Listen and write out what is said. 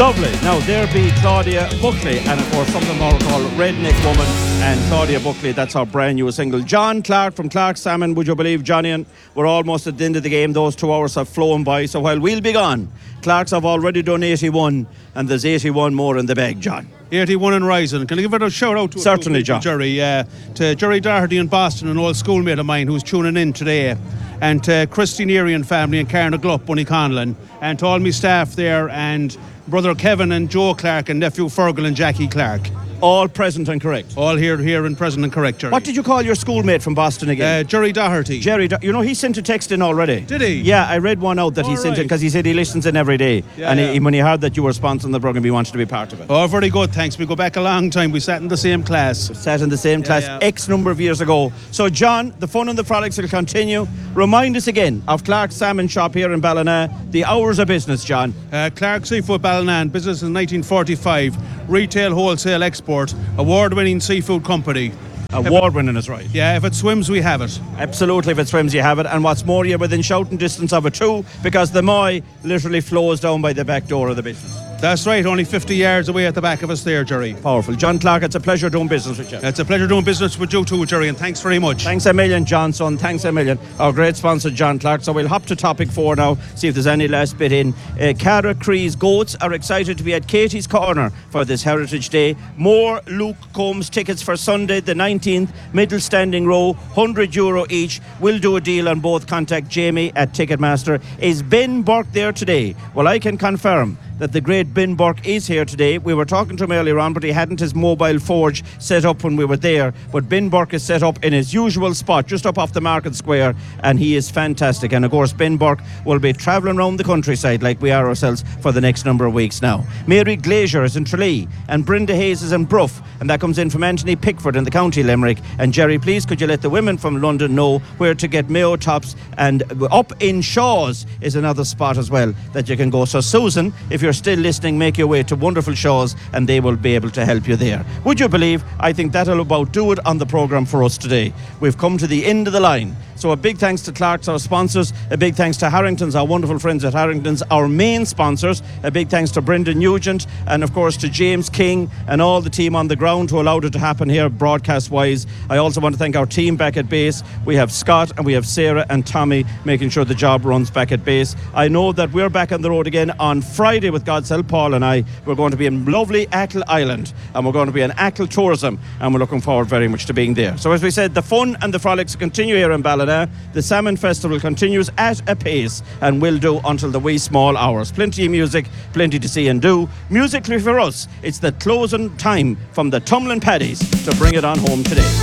Lovely. Now, there be Claudia Buckley, and of course, something more called Redneck Woman, and Claudia Buckley, that's our brand new single. John Clark from Clark Salmon, would you believe, Johnny, and we're almost at the end of the game. Those 2 hours have flown by, so while we'll be gone, Clarks have already done 81, and there's 81 more in the bag, John. 81 and rising. Can I give it a shout out to Certainly, John. Jerry, to Jerry Doherty in Boston, an old schoolmate of mine who's tuning in today, and to Christine Erie and family and Karen Glup, Bunny Conlon, and to all my staff there, and brother Kevin and Joe Clark and nephew Fergal and Jackie Clark. All present and correct. All here and present and correct, Jerry. What did you call your schoolmate from Boston again? Jerry Doherty. Jerry, you know, he sent a text in already. Did he? Yeah, I read one out that he sent in because he said he listens in every day. Yeah, and when he heard that you were sponsoring the programme, he wanted to be part of it. Oh, very good, thanks. We go back a long time. We sat in the same class. Sat in the same class X number of years ago. So, John, the fun and the frolics will continue. Remind us again of Clark's Salmon Shop here in Ballina. The hours of business, John. Clark Seafood Ballina, business in 1945. Retail, wholesale, export. Award-winning seafood company. Award-winning is right. Yeah, if it swims, we have it. Absolutely, if it swims, you have it. And what's more, you're within shouting distance of it too, because the Moy literally flows down by the back door of the business. That's right, only 50 yards away at the back of us there, Jerry. Powerful. John Clark, it's a pleasure doing business with you. It's a pleasure doing business with you too, Jerry, and thanks very much. Thanks a million, Johnson. Thanks a million. Our great sponsor, John Clark. So we'll hop to topic 4 now, see if there's any last bit in. Cara Cree's Goats are excited to be at Katie's Corner for this Heritage Day. More Luke Combs tickets for Sunday, the 19th, middle standing row, €100 each. We'll do a deal on both. Contact Jamie at Ticketmaster. Is Ben Burke there today? Well, I can confirm that the great Ben Burke is here today. We were talking to him earlier on, but he hadn't his mobile forge set up when we were there. But Ben Burke is set up in his usual spot, just up off the Market Square, and he is fantastic. And of course, Ben Burke will be travelling around the countryside like we are ourselves for the next number of weeks now. Mary Glazier is in Tralee, and Brenda Hayes is in Bruff, and that comes in from Anthony Pickford in the County Limerick. And Jerry, please could you let the women from London know where to get Mayo Tops, and up in Shaw's is another spot as well that you can go. So Susan, if you're still listening, make your way to Wonderful Shaw's and they will be able to help you there. Would you believe, I think that'll about do it on the programme for us today. We've come to the end of the line. So a big thanks to Clark's, our sponsors. A big thanks to Harrington's, our wonderful friends at Harrington's, our main sponsors. A big thanks to Brendan Nugent, and of course to James King and all the team on the ground who allowed it to happen here broadcast-wise. I also want to thank our team back at base. We have Scott and we have Sarah and Tommy making sure the job runs back at base. I know that we're back on the road again on Friday with God's help. Paul and I, we're going to be in lovely Achill Island, and we're going to be in Achill Tourism, and we're looking forward very much to being there. So as we said, the fun and the frolics continue here in Ballina. The Salmon Festival continues at a pace and will do until the wee small hours. Plenty of music, plenty to see and do. Musically for us, it's the closing time from the Tumbling Paddies to bring it on home today.